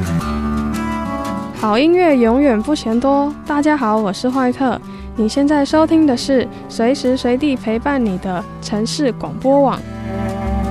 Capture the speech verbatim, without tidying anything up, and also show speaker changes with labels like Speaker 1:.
Speaker 1: 好音乐永远不嫌多。大家好，我是坏特，你现在收听的是随时随地陪伴你的城市广播网。